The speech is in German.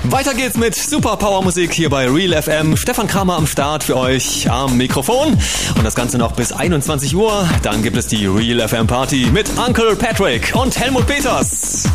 Weiter geht's mit Super Power Musik hier bei Real FM. Stefan Kramer am Start für euch am Mikrofon. Und das Ganze noch bis 21 Uhr. Dann gibt es die Real FM Party mit Uncle Patrick und Helmut Peters.